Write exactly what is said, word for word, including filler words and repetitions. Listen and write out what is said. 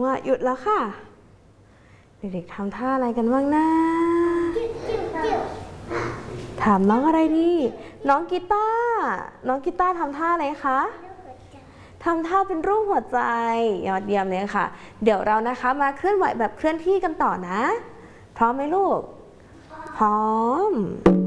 จังหวะหยุดแล้วค่ะเด็กๆทำท่าอะไรกันบ้างนะถามน้องอะไรดีน้องกีตาร์น้องกีตาร์ทำท่าอะไรคะทำท่าเป็นรูปหัวใจยอดเยี่ยมเลยค่ะเดี๋ยวเรานะคะมาเคลื่อนไหวแบบเคลื่อนที่กันต่อนะพร้อมไหมลูกพร้อม